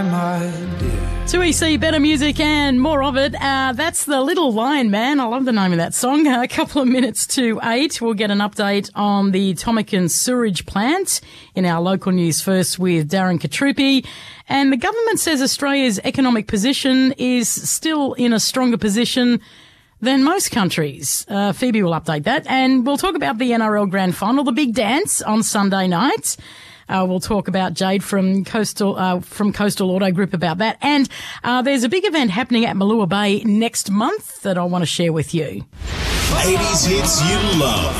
my dear. 2EC, better music and more of it. That's The Little Lion Man. I love the name of that song. A couple of minutes to 8. We'll get an update on the Tomakin sewage plant in our local news first with Darren Katrupi. And the government says Australia's economic position is still in a stronger position than most countries. Phoebe will update that. And we'll talk about the NRL Grand Final, the big dance on Sunday night. We'll talk about Jade from Coastal Auto Group about that. And there's a big event happening at Malua Bay next month that I want to share with you. 80s hits you love.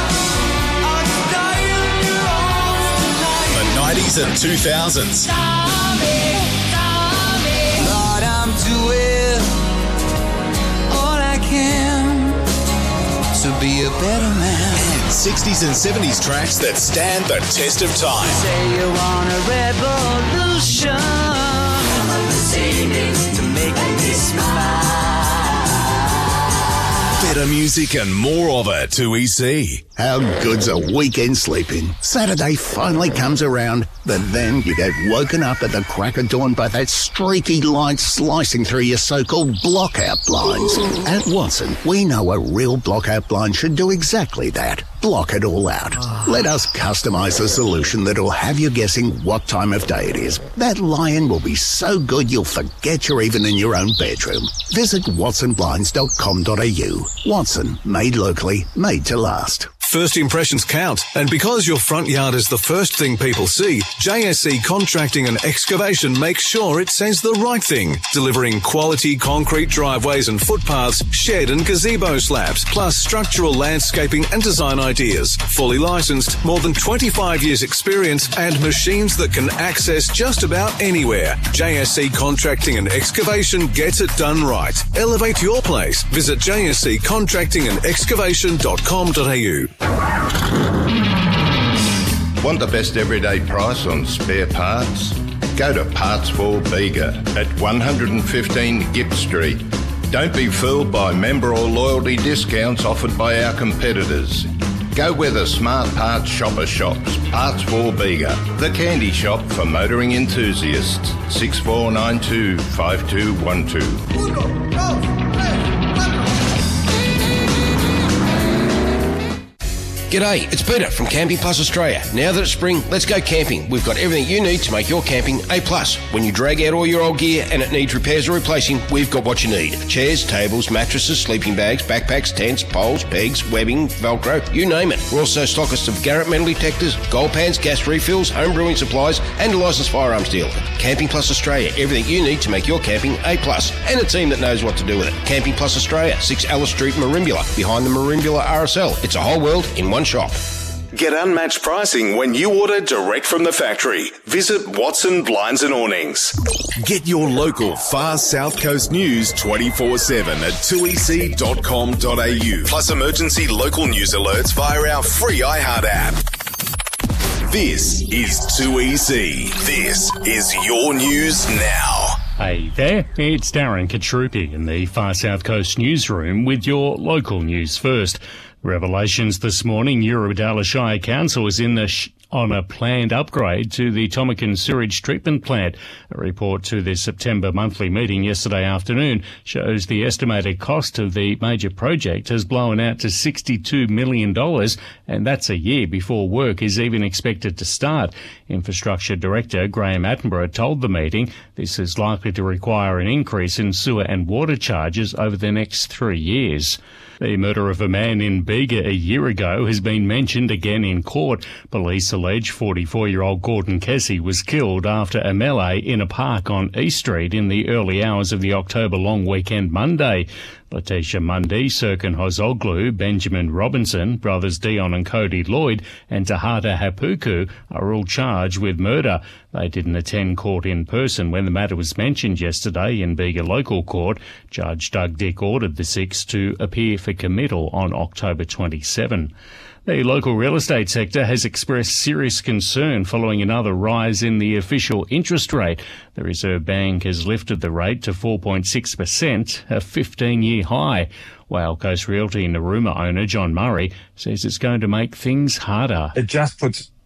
The 90s and 2000s. Lord, I'm doing all I can to be a better man. 60s and 70s tracks that stand the test of time. Say you want a revolution. To make me smile. Better music and more of it, 2EC. How good's a weekend sleeping? Saturday finally comes around, but then you get woken up at the crack of dawn by that streaky light slicing through your so-called blockout blinds. At Watson, we know a real blockout blind should do exactly that. Block it all out. Let us customise a solution that'll have you guessing what time of day it is. That lion will be so good you'll forget you're even in your own bedroom. Visit watsonblinds.com.au. Watson, made locally, made to last. First impressions count, and because your front yard is the first thing people see, JSC Contracting and Excavation makes sure it says the right thing, delivering quality concrete driveways and footpaths, shed and gazebo slabs, plus structural landscaping and design ideas. Fully licensed, more than 25 years experience, and machines that can access just about anywhere. JSC Contracting and Excavation gets it done right. Elevate your place. Visit jsccontractingandexcavation.com.au. Want the best everyday price on spare parts? Go to Parts for Bega at 115 Gipp Street. Don't be fooled by member or loyalty discounts offered by our competitors. Go where the smart parts shopper shops. Parts for Bega, the candy shop for motoring enthusiasts. 6492 5212. G'day, it's Peter from Camping Plus Australia. Now that it's spring, let's go camping. We've got everything you need to make your camping A+. When you drag out all your old gear and it needs repairs or replacing, we've got what you need. Chairs, tables, mattresses, sleeping bags, backpacks, tents, poles, pegs, webbing, Velcro, you name it. We're also stockists of Garrett metal detectors, gold pans, gas refills, home brewing supplies, and a licensed firearms dealer. Camping Plus Australia, everything you need to make your camping A+. And a team that knows what to do with it. Camping Plus Australia, 6 Alice Street, Merimbula, behind the Merimbula RSL. It's a whole world in one shop. Get unmatched pricing when you order direct from the factory. Visit Watson Blinds and Awnings. Get your local Far South Coast news 24/7 at 2ec.com.au. Plus emergency local news alerts via our free iHeart app. This is 2EC. This is your news now. Hey there, it's Darren Katrupi in the Far South Coast newsroom with your local news first. Revelations this morning, Eurobodalla Shire Council is on a planned upgrade to the Tomakin sewage treatment plant. A report to the September monthly meeting yesterday afternoon shows the estimated cost of the major project has blown out to $62 million, and that's a year before work is even expected to start. Infrastructure Director Graham Attenborough told the meeting this is likely to require an increase in sewer and water charges over the next 3 years. The murder of a man in Bega a year ago has been mentioned again in court. Police allege 44-year-old Gordon Kessie was killed after a melee in a park on East Street in the early hours of the October long weekend Monday. Letitia Mundy, Serkan Hozoglu, Benjamin Robinson, brothers Dion and Cody Lloyd, and Tahata Hapuku are all charged with murder. They didn't attend court in person when the matter was mentioned yesterday in Bega Local Court. Judge Doug Dick ordered the six to appear for committal on October 27. The local real estate sector has expressed serious concern following another rise in the official interest rate. The Reserve Bank has lifted the rate to 4.6%, a 15-year high. Whale Coast Realty Narooma owner John Murray says it's going to make things harder. It just puts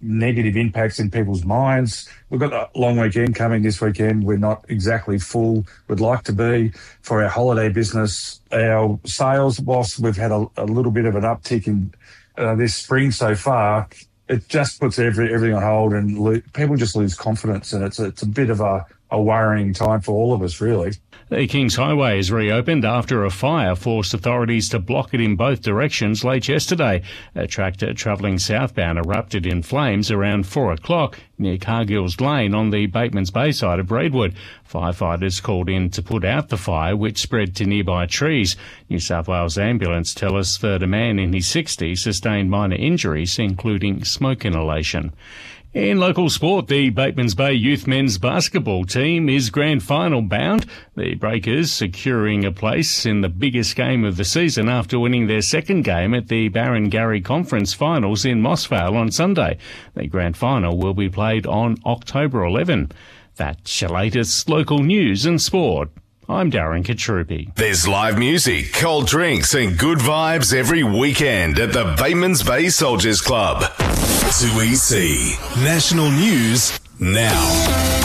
negative impacts in people's minds. We've got a long weekend coming this weekend. We're not exactly full. We'd like to be for our holiday business. Our sales, whilst we've had a little bit of an uptick in this spring so far, it just puts everything on hold, and people just lose confidence, and it's a bit of a worrying time for all of us, really. The Kings Highway is reopened after a fire forced authorities to block it in both directions late yesterday. A tractor travelling southbound erupted in flames around 4 o'clock near Cargill's Lane on the Batemans Bay side of Braidwood. Firefighters called in to put out the fire, which spread to nearby trees. New South Wales Ambulance tell us that a man in his 60s sustained minor injuries, including smoke inhalation. In local sport, the Batemans Bay Youth Men's Basketball team is grand final bound. The Breakers securing a place in the biggest game of the season after winning their second game at the Barrengarry Conference Finals in Mossvale on Sunday. The grand final will be played on October 11. That's your latest local news and sport. I'm Darren Katrupi. There's live music, cold drinks and good vibes every weekend at the Batemans Bay Soldiers Club. 2EC National News now.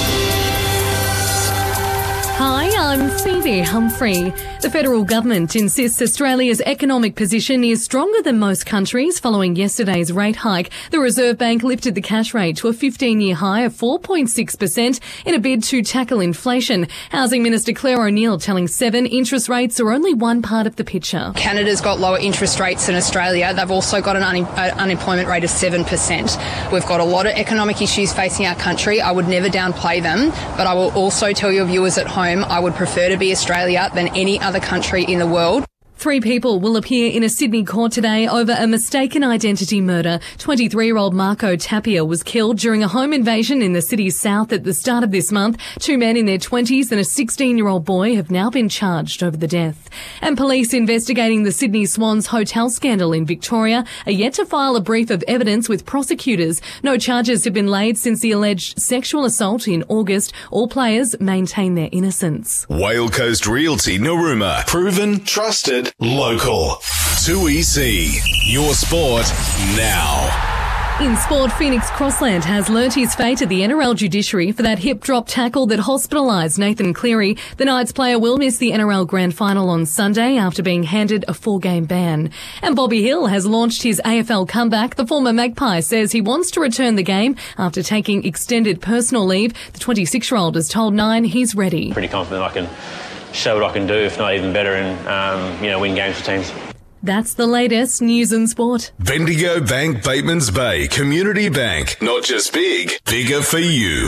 Hi, I'm Phoebe Humphrey. The federal government insists Australia's economic position is stronger than most countries following yesterday's rate hike. The Reserve Bank lifted the cash rate to a 15-year high of 4.6% in a bid to tackle inflation. Housing Minister Claire O'Neil telling Seven interest rates are only one part of the picture. Canada's got lower interest rates than Australia. They've also got an unemployment rate of 7%. We've got a lot of economic issues facing our country. I would never downplay them, but I will also tell your viewers at home I would prefer to be Australia than any other country in the world. 3 people will appear in a Sydney court today over a mistaken identity murder. 23-year-old Marco Tapia was killed during a home invasion in the city's south at the start of this month. 2 men in their 20s and a 16-year-old boy have now been charged over the death. And police investigating the Sydney Swans hotel scandal in Victoria are yet to file a brief of evidence with prosecutors. No charges have been laid since the alleged sexual assault in August. All players maintain their innocence. Whale Coast Realty Narooma. Proven, trusted, local. 2EC. Your sport now. In sport, Phoenix Crossland has learnt his fate at the NRL judiciary for that hip drop tackle that hospitalised Nathan Cleary. The Knights player will miss the NRL Grand Final on Sunday after being handed a 4-game ban. And Bobby Hill has launched his AFL comeback. The former Magpie says he wants to return the game after taking extended personal leave. The 26-year-old has told Nine he's ready. Pretty confident I can show what I can do, if not even better, and win games for teams. That's the latest news and sport. Bendigo Bank Batemans Bay Community Bank. Not just big, bigger for you.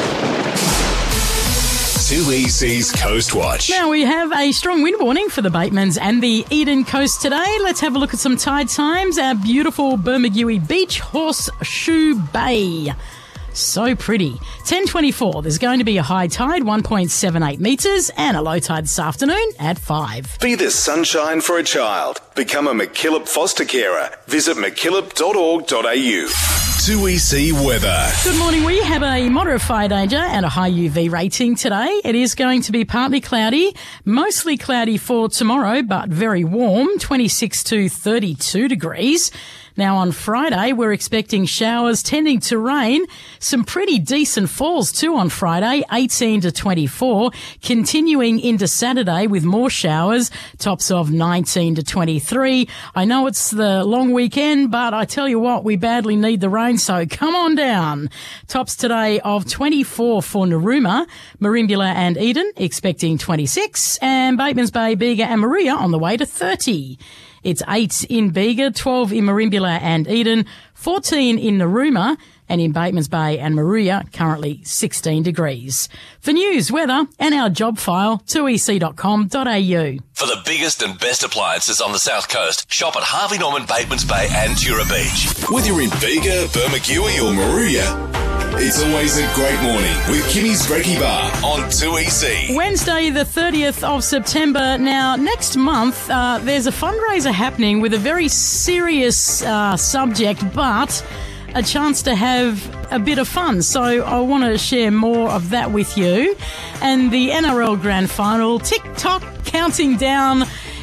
2EC's Coast Watch. Now we have a strong wind warning for the Batemans and the Eden Coast today. Let's have a look at some tide times. Our beautiful Bermagui Beach, Horseshoe Bay. So pretty. 10:24. There's going to be a high tide, 1.78 metres, and a low tide this afternoon at 5. Be the sunshine for a child. Become a McKillop foster carer. Visit mckillop.org.au. 2EC weather. Good morning. We have a moderate fire danger and a high UV rating today. It is going to be partly cloudy, mostly cloudy for tomorrow, but very warm, 26 to 32 degrees. Now on Friday, we're expecting showers tending to rain. Some pretty decent falls too on Friday, 18 to 24. Continuing into Saturday with more showers, tops of 19 to 23. I know it's the long weekend, but I tell you what, we badly need the rain, so come on down. Tops today of 24 for Narooma, Merimbula and Eden, expecting 26. And Batemans Bay, Bega and Maria on the way to 30. It's 8 in Bega, 12 in Merimbula and Eden, 14 in Narooma, and in Batemans Bay and Maria, currently 16 degrees. For news, weather, and our job file, 2ec.com.au. For the biggest and best appliances on the South Coast, shop at Harvey Norman, Batemans Bay and Tura Beach. Whether you're in Bega, Bermagui or Maria, it's always a great morning with Kimmy's Brekkie Bar on 2EC. Wednesday, the 30th of September. Now, next month, there's a fundraiser happening with a very serious subject, but a chance to have a bit of fun. So I want to share more of that with you. And the NRL Grand Final, tick-tock, counting down.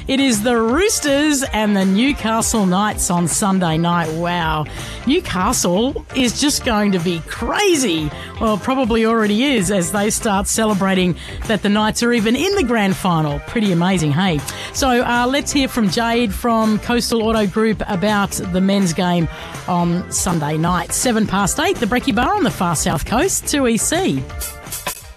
It is the Roosters and the Newcastle Knights on Sunday night. Wow. Newcastle is just going to be crazy. Well, probably already is as they start celebrating that the Knights are even in the grand final. Pretty amazing, hey? So let's hear from Jade from Coastal Auto Group about the men's game on Sunday night. 8:07, the Brekkie Bar on the far south coast, 2EC.